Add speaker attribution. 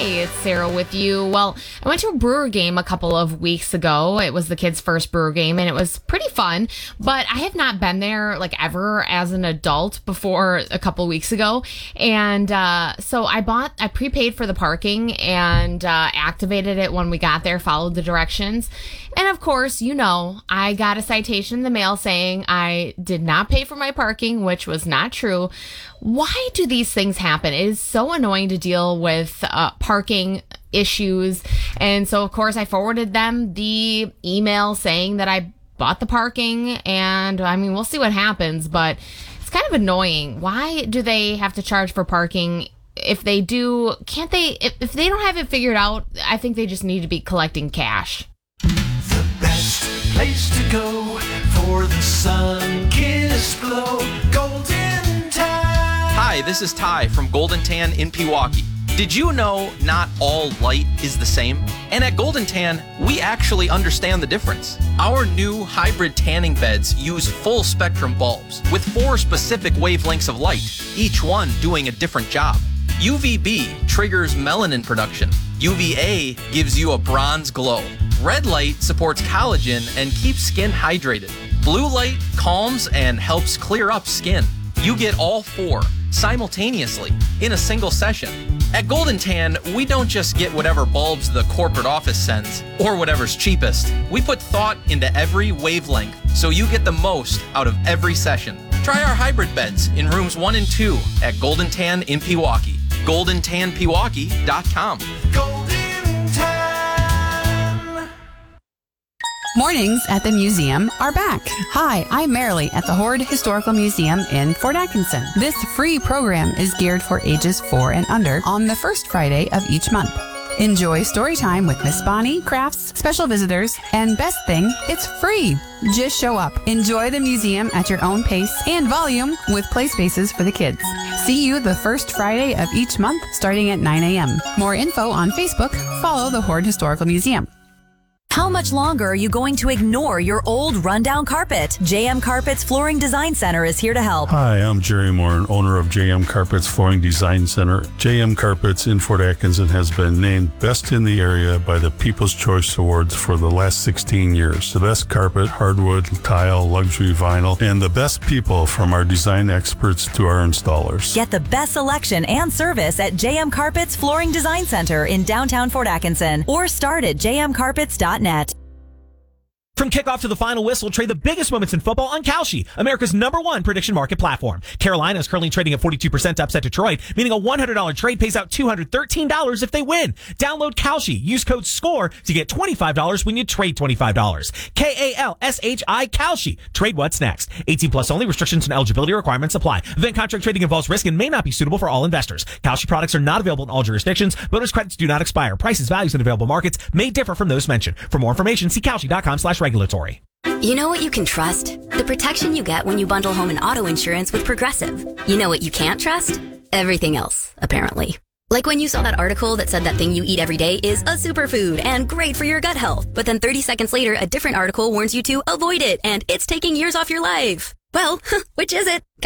Speaker 1: Hey, it's Sarah with you. Well, I went to a Brewer game a couple of weeks ago. It was the kids' first Brewer game, and it was pretty fun. But I have not been there ever as an adult before a couple of weeks ago. And so I prepaid for the parking and activated it when we got there, followed the directions. And of course, I got a citation in the mail saying I did not pay for my parking, which was not true. Why do these things happen? It is so annoying to deal with parking issues. And so, of course, I forwarded them the email saying that I bought the parking. And we'll see what happens, but it's kind of annoying. Why do they have to charge for parking? If they do, can't they, if they don't have it figured out, I think they just need to be collecting cash.
Speaker 2: The best place to go for the sun-kissed glow, Golden Tan.
Speaker 3: Hi, this is Ty from Golden Tan in Pewaukee. Did you know not all light is the same? And at Golden Tan, we actually understand the difference. Our new hybrid tanning beds use full spectrum bulbs with 4 specific wavelengths of light, each one doing a different job. UVB triggers melanin production. UVA gives you a bronze glow. Red light supports collagen and keeps skin hydrated. Blue light calms and helps clear up skin. You get all 4 simultaneously in a single session. At Golden Tan, we don't just get whatever bulbs the corporate office sends or whatever's cheapest. We put thought into every wavelength so you get the most out of every session. Try our hybrid beds in rooms 1 and 2 at Golden Tan in Pewaukee. GoldenTanPewaukee.com.
Speaker 2: Golden Tan.
Speaker 4: Mornings at the museum are back. Hi, I'm Marilee at the Horde Historical Museum in Fort Atkinson. This free program is geared for ages 4 and under on the first Friday of each month. Enjoy story time with Miss Bonnie, crafts, special visitors, and best thing, it's free. Just show up. Enjoy the museum at your own pace and volume with play spaces for the kids. See you the first Friday of each month starting at 9 a.m. More info on Facebook. Follow the Horde Historical Museum.
Speaker 5: How much longer are you going to ignore your old rundown carpet? JM Carpet's Flooring Design Center is here to help.
Speaker 6: Hi, I'm Jerry Moore, owner of JM Carpet's Flooring Design Center. JM Carpets in Fort Atkinson has been named best in the area by the People's Choice Awards for the last 16 years. The best carpet, hardwood, tile, luxury vinyl, and the best people from our design experts to our installers.
Speaker 5: Get the best selection and service at JM Carpet's Flooring Design Center in downtown Fort Atkinson or start at jmcarpets.net.
Speaker 7: From kickoff to the final whistle, trade the biggest moments in football on Kalshi, America's #1 prediction market platform. Carolina is currently trading at 42% to upset Detroit, meaning a $100 trade pays out $213 if they win. Download Kalshi. Use code SCORE to get $25 when you trade $25. KALSHI Kalshi. Trade what's next. 18 plus only. Restrictions and eligibility requirements apply. Event contract trading involves risk and may not be suitable for all investors. Kalshi products are not available in all jurisdictions. Bonus credits do not expire. Prices, values, and available markets may differ from those mentioned. For more information, see Kalshi.com/regulatory.
Speaker 8: You know what you can trust? The protection you get when you bundle home and auto insurance with Progressive. You know what you can't trust? Everything else, apparently. Like when you saw that article that said that thing you eat every day is a superfood and great for your gut health. But then 30 seconds later, a different article warns you to avoid it and it's taking years off your life. Well, which is it?